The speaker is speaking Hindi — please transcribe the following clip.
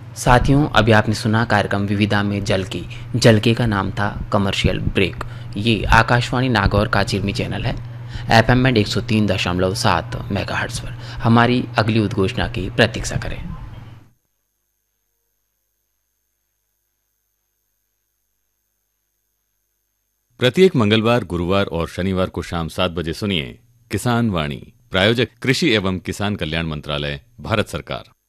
साथियों, अभी आपने सुना कार्यक्रम विविधा में जल के का नाम था कमर्शियल ब्रेक। ये आकाशवाणी नागौर का चिरमी चैनल है। एफएम बैंड 103.7 मेगाहर्ट्ज पर। हमारी अगली उद्घोषणा की प्रतीक्षा करें। प्रत्येक मंगलवार, गुरुवार और शनिवार को शाम 7 बजे सुनिए किसान वाणी। प्रायोजक कृषि एवं किसान कल्याण मंत्रालय, भारत सरकार।